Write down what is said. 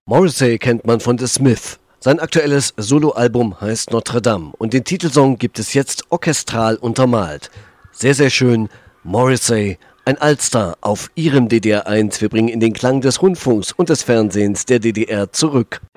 Morrissey kennt man von The Smiths. Sein aktuelles Soloalbum heißt Notre Dame und den Titelsong gibt es jetzt orchestral untermalt. Sehr, sehr schön. Morrissey, ein Altstar auf Ihrem DDR 1. Wir bringen in den Klang des Rundfunks und des Fernsehens der DDR zurück.